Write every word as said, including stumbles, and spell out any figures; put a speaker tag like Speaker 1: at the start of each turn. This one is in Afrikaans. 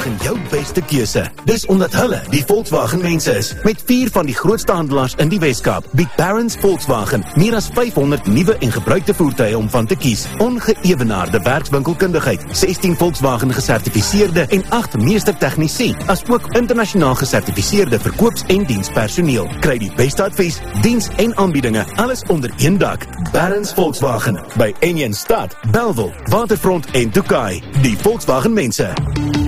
Speaker 1: Volkswagen jou beste keuse. Dis omdat hulle die Volkswagen mense is. Met vier van die grootste handelaars in die Weskaap, bied Barron's Volkswagen meer as vyfhonderd nuwe en gebruikte voertuie om van te kies. Ongeëwenaarde werkswinkelkundigheid, sestien Volkswagen gesertifiseerde en agt meester tegnisie, as ook internasionaal gesertifiseerde verkoops- en dienspersoneel. Kry die beste advies, diens en aanbiedinge, alles onder een dak. Barron's Volkswagen, by Enjen Stad, Bellville, Waterfront en Tokai. Die Volkswagen mense.